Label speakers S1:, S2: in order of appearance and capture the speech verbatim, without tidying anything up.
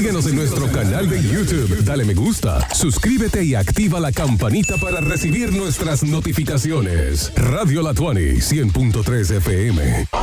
S1: Síguenos en nuestro canal de YouTube. Dale me gusta, suscríbete y activa la campanita para recibir nuestras notificaciones. Radio La Tuani, cien punto tres F M.